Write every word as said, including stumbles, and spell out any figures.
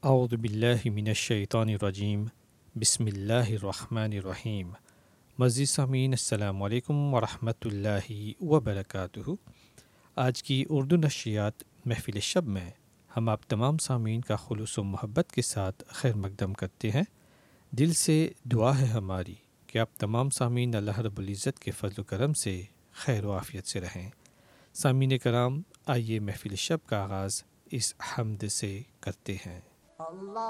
औज़ु बिल्लाहि मिनश शैतानिर रजीम बिस्मिल्लाहिर रहमानिर रहीम। मज़ीद सामीन अस्सलामु अलैकुम वरहमतुल्लाहि वबरकातुहू। आज की उर्दू नशरियात महफ़िल शब में हम आप तमाम सामीन का खुलूस व मोहब्बत के साथ खैर मकदम करते हैं। दिल से दुआ है हमारी कि आप तमाम सामीन अल्लाह रब्बुल इज़्ज़त के फ़ज़ल व करम से खैर व आफ़ियत से रहें। सामीन कराम, आइए महफ़िल शब का आगाज़ इस हम्द से करते हैं।